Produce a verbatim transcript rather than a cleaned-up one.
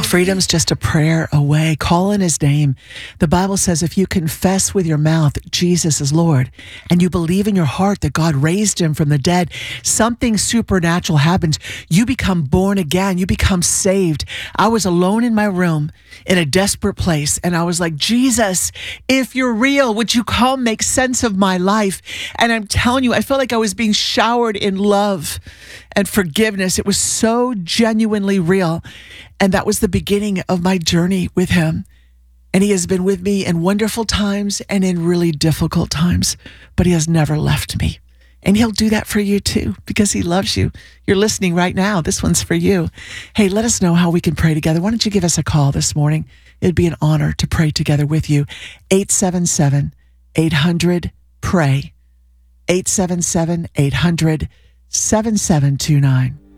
Freedom's just a prayer away. Call in his name. The Bible says if you confess with your mouth Jesus is Lord and you believe in your heart that God raised him from the dead, something supernatural happens. You become born again. You become saved. I was alone in my room in a desperate place, and I was like, Jesus, if you're real, would you come make sense of my life? And I'm telling you, I felt like I was being showered in love and forgiveness. It was so genuinely real. And that was the beginning of my journey with him. And he has been with me in wonderful times and in really difficult times, but he has never left me. And he'll do that for you too, because he loves you. You're listening right now. This one's for you. Hey, let us know how we can pray together. Why don't you give us a call this morning? It'd be an honor to pray together with you. eight seven seven, eight hundred, pray. eight seven seven, eight hundred, seven seven two nine.